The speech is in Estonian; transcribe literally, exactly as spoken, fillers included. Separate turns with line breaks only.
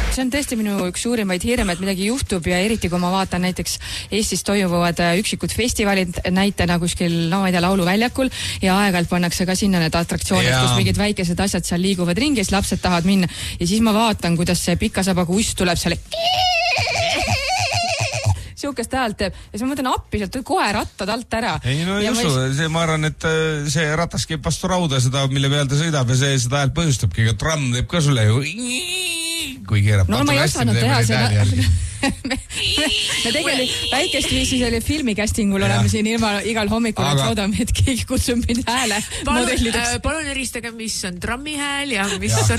see on tõesti minu üks suurimaid hirme, et midagi juhtub ja eriti kui ma vaatan näiteks Eestis toimuvad üksikud festivalid näitena kuskil, no ma ei tea, lauluväljakul ja aeg-ajalt pannakse ka sinna need atraktsioonid, kus mingid väikesed asjad seal liiguvad ringi, siis lapsed tahavad minna ja siis ma vaatan, kuidas see pikasabaga uss tuleb seal siukest häält teeb ja siis ma mõtlen appi sealt kohe rattad alt ära.
Ei no ei usu, ma... see, ma arvan, et see ratas käib vastu rauda seda, mille peal ta sõidab ja see seda häält põhjustabki, aga tramm teeb ka sulle ju kui keerab.
No ma ei osanud teha seda. me, me tegelikult väikest viisi selle filmi castingul oleme siin ilma igal hommikul, aga... et loodame, et keegi kutsub mind hääle
palun, äh, palun eristage, mis on trammi hääl ja mis ja. on